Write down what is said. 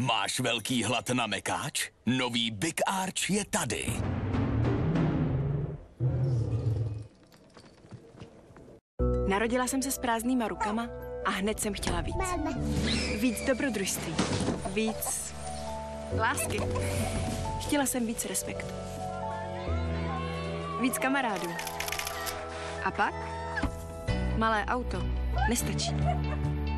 Máš velký hlad na mekáč? Nový Big Arch je tady. Narodila jsem se s prázdnýma rukama a hned jsem chtěla víc. Víc dobrodružství. Víc lásky. Chtěla jsem víc respektu. Víc kamarádů. A pak? Malé auto nestačí.